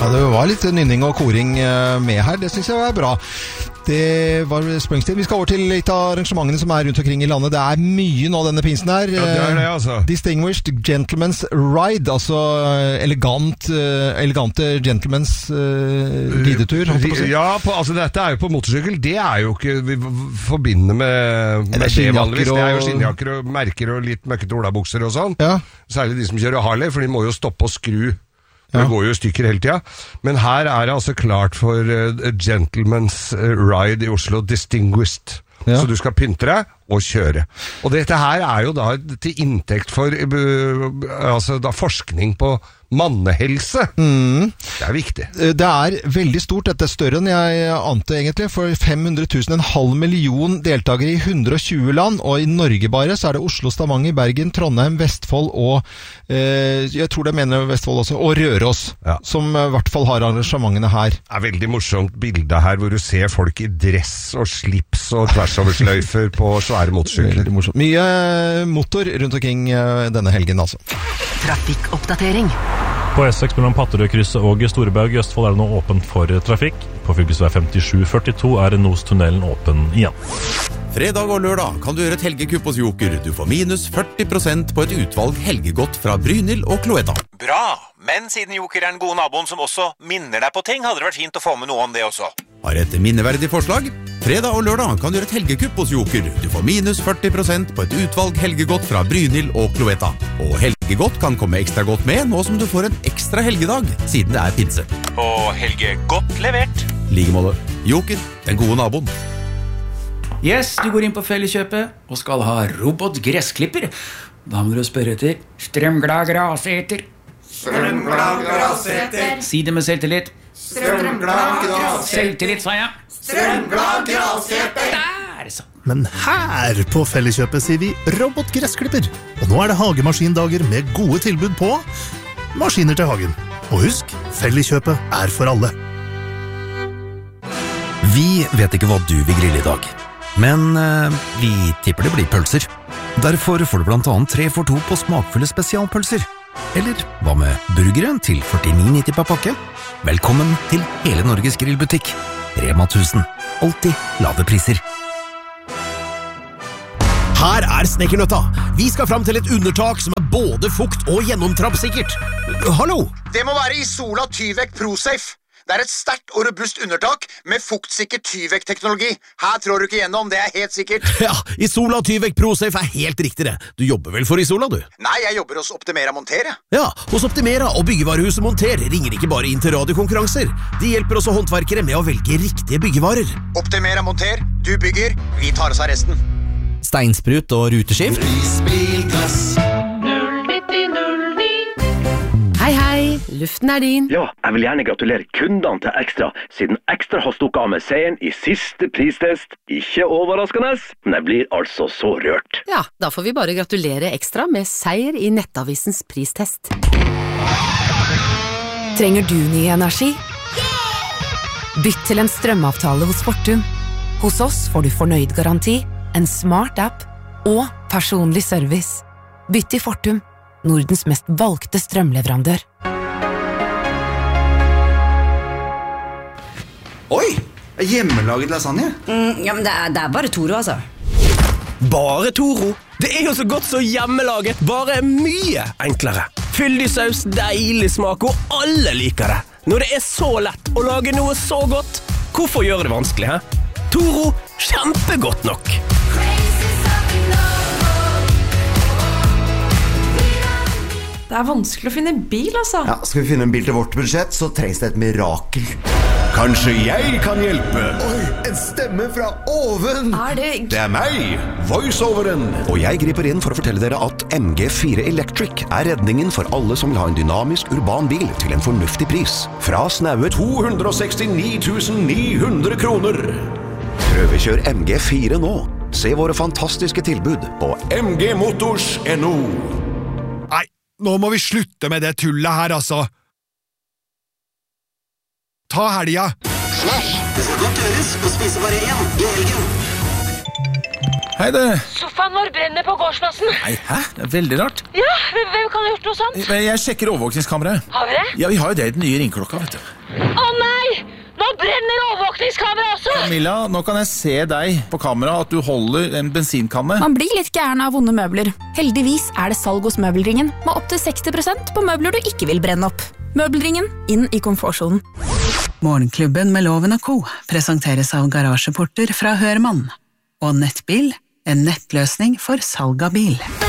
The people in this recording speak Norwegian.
det var litt nynning og koring med her. Det synes jeg var bra. Det var Springsteen. Vi skal over til litt av arrangementene som rundt omkring i landet. Det mye nå denne pinsen her. Ja, det det, altså. Distinguished Gentleman's Ride, altså elegante gentlemen's ridetur. Ja, altså dette jo på motorsykkel. Det jo ikke vi forbinder med det vanligvis. Det jo skinnjakker og merker og litt møkkete olabukser og sånn. Ja. Særlig de som kjører Harley, for de må jo stoppe og skru. Det går jo stykker hele tida. Men her det altså klart for Gentleman's Ride i Oslo, Distinguished. Ja. Så du skal pynte deg og kjøre. Og dette her jo da til inntekt for altså da forskning på mannehelse. Det viktig. Det veldig stort. Dette større enn jeg ante egentlig. For 500 000, en halv million deltakere i 120 land. Og i Norge bare så det Oslo, Stavanger, Bergen, Trondheim, Vestfold og jeg tror det mener Vestfold også, og Røros. Ja. Som i hvert fall har arrangementene her. Det veldig morsomt bilde her hvor du ser folk i dress og slips og tversoversløyfer på svære motorsykler. Mye motor rundt omkring denne helgen altså. Trafikkoppdatering. På S6 mellom Patterøy-krysset og Storeberg i Østfold det nå åpent for trafikk. På fylkesvei 5742 Nos-tunnelen åpen igjen. Fredag og lørdag kan du gjøre et helgekupp hos Joker. Du får minus 40% på et utvalg helgegodt fra Brynhild og Cloetta. Bra, men siden Joker den gode naboen som også minner deg på ting, hadde det vært fint å få med noe om det også. Har et minneverdig forslag? Fredag og lørdag kan du gjøre et helgekupp hos Joker. Du får minus 40% på et utvalg helgegodt fra Brynhild og Cloetta. Og helgegodt kan komme ekstra godt med nå som du får en ekstra helgedag, siden det pinse. Og helgegodt levert. Like måte. Joker, den gode naboen. Yes, du går inn på Felleskjøpet og skal ha robotgressklipper. Da må du spørre etter strømglad graseter. Strømglad graseter. Si det med selvtillit. Strømglad graseter. Selvtillit, sa jeg. Strømglad graseter. Der, så. Men her på Felleskjøpet sier vi robotgressklipper. Og nå det hagemaskindager med gode tilbud på maskiner til hagen. Og husk, Felleskjøpet for alle. Vi vet ikke hva du vil grille i dag, men vi tipper det blir pølser. Derfor får du blant annet 3 for 2 på smakfulle spesialpølser. Eller hva med burgere til 49,90 per pakke? Velkommen til hele Norges grillbutikk. Rema 1000. Alltid lave priser. Her Snekkernøtta. Vi skal fram til et undertak som både fukt og gjennomtrappsikkert. Hallo! Det må være Isola Tyvek ProSafe. Det et sterkt og robust undertak med fuktsikker Tyvek-teknologi. Her trår du ikke gjennom, det helt sikkert. Ja, Isola Tyvek ProSafe helt riktig det. Du jobber vel for Isola, du? Nei, jeg jobber hos Optimera Monter. Ja, hos Optimera og byggevarehuset Monter ringer ikke bare inn til radiokonkurranser. De hjelper også håndverkere med å velge riktige byggevarer. Optimera Monter, du bygger, vi tar oss av resten. Steinsprut og ruteskift. Prisbilglass. Hei, luften din. Ja, jeg vil gjerne gratulere kundene til Extra, siden Extra har stukket av med seieren i siste pristest. Ikke overraskende, men jeg blir altså så rørt. Ja, da får vi bare gratulere Extra med seier i Nettavisens pristest. Trenger du ny energi? Bytt til en strømavtale hos Fortum. Hos oss får du fornøyd garanti, en smart app og personlig service. Bytt til Fortum. Nordens mest valgte strømleverandør. Oi, hjemmelaget lasagne. Ja, men det bare Toro, altså. Bare Toro? Det jo så godt så hjemmelaget, bare mye enklere. Fyldig saus, deilig smak, og alle liker det. Når det så lett å lage noe så godt, hvorfor gjøre det vanskelig, he? Toro, kjempegodt nok. Det vanskelig å finne bil, altså. Ja, skal vi finne en bil til vårt budsjett, så trengs det et mirakel. Kanskje jeg kan hjelpe? Oi, en stemme fra oven! Det meg, voiceoveren. Og jeg griper inn for å fortelle dere at MG4 Electric redningen for alle som vil ha en dynamisk urban bil til en fornuftig pris. Fra snaue 269 900 kroner. Prøvekjør MG4 nå. Se våre fantastiske tilbud på mgmotors.no. Nå må vi slutte med det tullet her, altså. Ta helga. Slash, det skal godt gjøres å spise bare én i helgen. Hei det. Sofaen vår brenner på gårdsplassen. Nei, hæ? Det er veldig rart. Ja, hvem kan ha gjort noe sånt? Jeg sjekker overvåkningskameraet. Har vi det? Ja, vi har jo det i den nye ringklokka, vet du. Å nei! Nå brenner overvåkningskameraet også! Camilla, nå kan jeg se deg på kamera at du holder en bensinkanne. Man blir litt gæren av vonde møbler. Heldigvis er det salg hos Møbelringen, med opp til 60% på møbler du ikke vil brenne opp. Møbelringen, inn i komfortsonen. Morgenklubben med Loven og Co. presenteres av garasjeporter fra Hørmann. Og Nettbil, en nettløsning for salg av bil.